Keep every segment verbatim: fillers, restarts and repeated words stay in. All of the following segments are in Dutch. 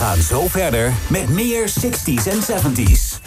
gaan zo verder met meer zestig's en zeventig's.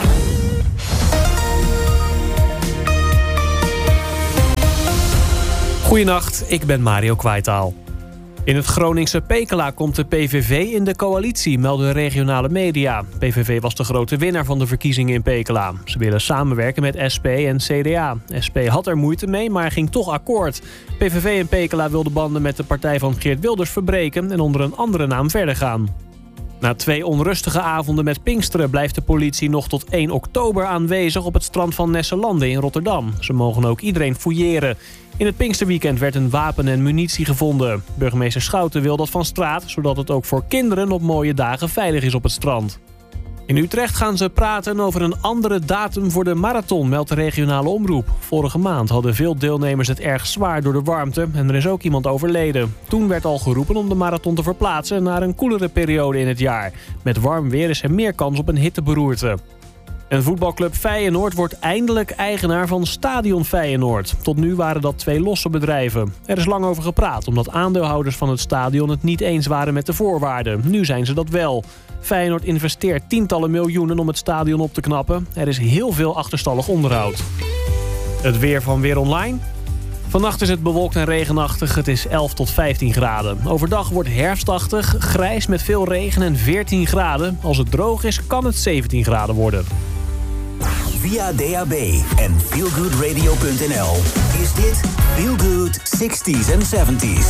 Goedenacht, ik ben Mario Kwijtaal. In het Groningse Pekela komt de P V V in de coalitie, melden regionale media. P V V was de grote winnaar van de verkiezingen in Pekela. Ze willen samenwerken met S P en C D A. S P had er moeite mee, maar ging toch akkoord. P V V en Pekela wilden banden met de partij van Geert Wilders verbreken en onder een andere naam verder gaan. Na twee onrustige avonden met Pinksteren blijft de politie nog tot één oktober aanwezig op het strand van Nesselande in Rotterdam. Ze mogen ook iedereen fouilleren. In het Pinksterweekend werd een wapen en munitie gevonden. Burgemeester Schouten wil dat van straat, zodat het ook voor kinderen op mooie dagen veilig is op het strand. In Utrecht gaan ze praten over een andere datum voor de marathon, meldt de regionale omroep. Vorige maand hadden veel deelnemers het erg zwaar door de warmte en er is ook iemand overleden. Toen werd al geroepen om de marathon te verplaatsen naar een koelere periode in het jaar. Met warm weer is er meer kans op een hitteberoerte. En voetbalclub Feyenoord wordt eindelijk eigenaar van Stadion Feyenoord. Tot nu waren dat twee losse bedrijven. Er is lang over gepraat, omdat aandeelhouders van het stadion het niet eens waren met de voorwaarden. Nu zijn ze dat wel. Feyenoord investeert tientallen miljoenen om het stadion op te knappen. Er is heel veel achterstallig onderhoud. Het weer van Weer Online. Vannacht is het bewolkt en regenachtig. Het is elf tot vijftien graden. Overdag wordt herfstachtig, grijs met veel regen en veertien graden. Als het droog is, kan het zeventien graden worden. Via D A B en feel good radio punt n l is dit Feel Good zestig's en zeventig's.